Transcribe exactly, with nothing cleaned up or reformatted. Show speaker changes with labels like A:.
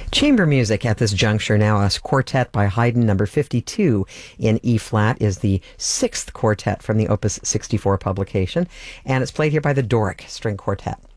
A: Chamber music at this juncture now, a quartet by Haydn, number fifty-two in E-flat, is the sixth quartet from the Opus sixty-four publication, and it's played here by the Doric String Quartet.